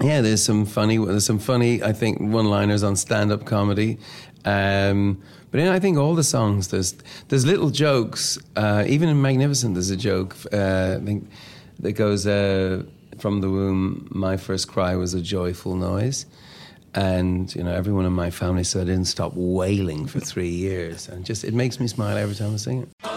Yeah, there's some funny, I think, one-liners on stand-up comedy. But I think all the songs, there's little jokes. Even in Magnificent, there's a joke. I think that goes, "From the womb, my first cry was a joyful noise." And, everyone in my family said I didn't stop wailing for 3 years. And it makes me smile every time I sing it.